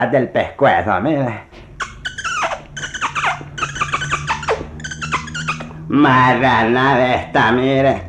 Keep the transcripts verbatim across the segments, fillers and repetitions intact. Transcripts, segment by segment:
del pescuezo, mire. Marrana de esta, mire.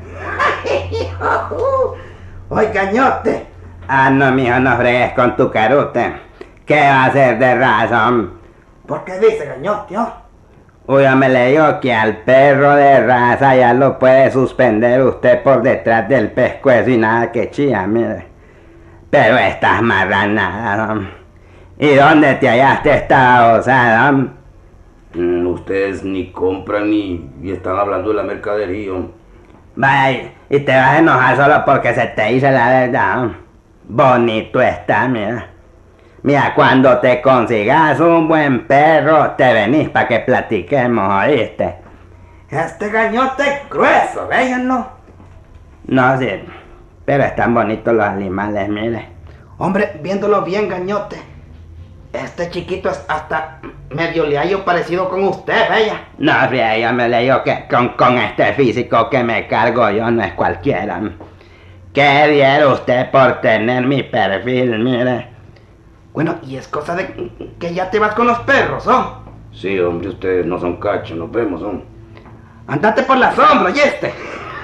¡Ay, gañote! Ah, no, mijo, no fregues con tu carute. ¿Qué va a hacer de razón? ¿Por qué dice gañote, oh? Uy, me le digo que al perro de raza ya lo puede suspender usted por detrás del pescuezo y nada que chía, mire. Pero estas marranadas, ¿no? ¿Y dónde te hallaste esta osada? Mm, ustedes ni compran ni, ni están hablando de la mercadería. Vaya, y te vas a enojar solo porque se te dice la verdad. Bonito está, mira. Mira, cuando te consigas un buen perro, te venís para que platiquemos, ¿oíste? Este gañote es grueso, vean, ¿no? No, sí, pero están bonitos los animales, mire. Hombre, viéndolo bien, gañote, este chiquito es hasta medio leallo parecido con usted, bella. No, fría, yo me le digo que con, con este físico que me cargo yo no es cualquiera. ¿Qué diera usted por tener mi perfil, mire? Bueno, y es cosa de que ya te vas con los perros, ¿oh? Sí, hombre, ustedes no son cachos, nos vemos, hombre. Andate por la sombra, ¿y este?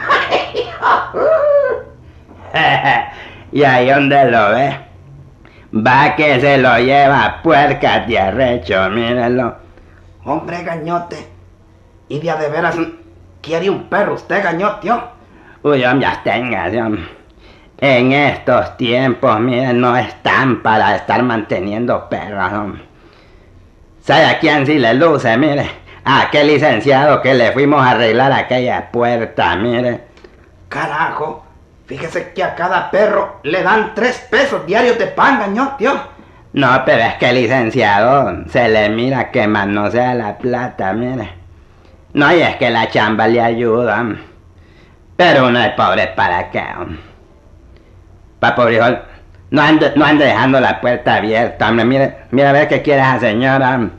¿Y ahí donde lo ve? Va que se lo lleva puerca de arrecho, mírenlo. Hombre, gañote, y de a de veras quiere un perro usted, gañote, ¿oh? Uy, hombre, ya tenga, hombre. En estos tiempos, miren, no están para estar manteniendo perros, hombre. ¿Sabe a quién sí le luce, mire? A aquel licenciado que le fuimos a arreglar aquella puerta, mire. Carajo, fíjese que a cada perro le dan tres pesos diarios de pan, gañote, ¿oh? No, pero es que el licenciado se le mira que manosea la plata, mire. No, y es que la chamba le ayuda. Pero uno es pobre para qué, hombre. Papo Frijol, no ande, no ande dejando la puerta abierta, hombre. Mire, mira a ver qué quiere esa señora.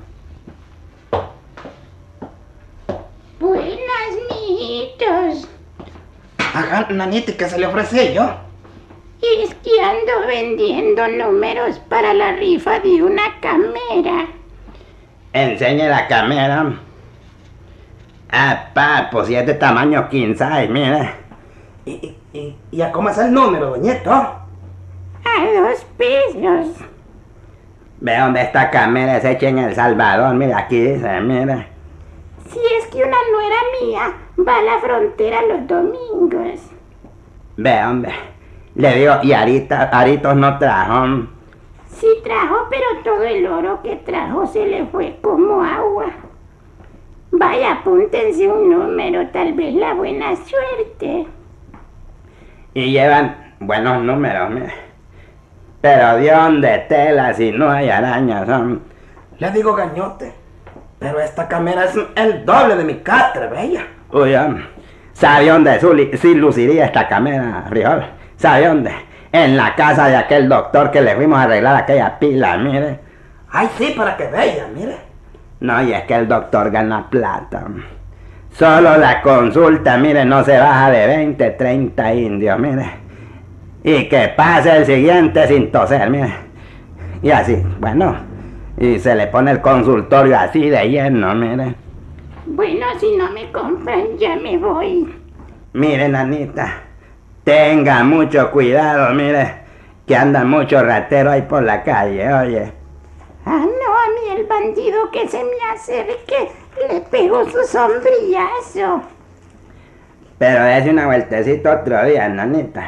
Buenas, mijitos. Ajá, nanita, ¿qué se le ofrece yo? Es que ando vendiendo números para la rifa de una camera. Enseñe la cámara. Ah, papo, si es de tamaño quince, mire. ¿Y, y, y, ¿Y a cómo es el número, doñeto? A dos pesos. Ve dónde esta cámara es hecha en El Salvador, mira, aquí dice, mira. Si es que una nuera mía va a la frontera los domingos. Ve, hombre, le digo, y Arita, Aritos no trajo. Sí trajo, pero todo el oro que trajo se le fue como agua. Vaya, apúntense un número, tal vez la buena suerte. Y llevan buenos números, mire. Pero de dónde tela si no hay arañas, son. Le digo, gañote, pero esta cámara es el doble de mi catre, bella. Uy, hombre, ¿sabe dónde sí luciría esta cámara, Frijol? ¿Sabe dónde? En la casa de aquel doctor que le fuimos a arreglar aquella pila, mire. Ay, sí, para que vea, mire. No, y es que el doctor gana plata. Solo la consulta, mire, no se baja de veinte, treinta indios, mire. Y que pase el siguiente sin toser, mire. Y así, bueno, y se le pone el consultorio así de lleno, mire. Bueno, si no me compran, ya me voy. Mire, nanita, tenga mucho cuidado, mire, que anda mucho ratero ahí por la calle, oye. Ah, no, a mí el bandido que se me acerque le pegó su sombrillazo. Pero dése una vueltecita otro día, nanita.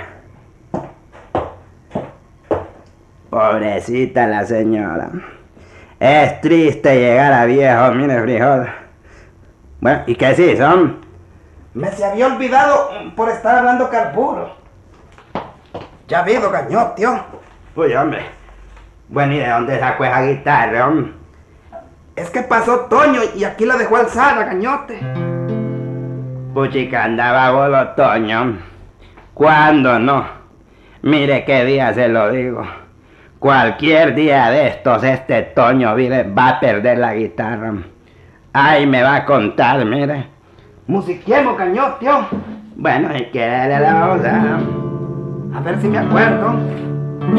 Pobrecita la señora. Es triste llegar a viejo, mire, Frijol. Bueno, ¿y qué sí son? Me se había olvidado por estar hablando carburo. Ya ha habido, gañote, tío. Uy, hombre. Bueno, ¿y de dónde sacó esa guitarra, hombre? Es que pasó Toño y aquí la dejó alzada, gañote. Puchica, andaba bolo Toño. ¿Cuándo no? Mire qué día se lo digo. Cualquier día de estos este Toño mire, va a perder la guitarra. Ay, me va a contar, mire. Musiquemos, gañote, tío. Bueno, y que le la otra. A ver si me acuerdo.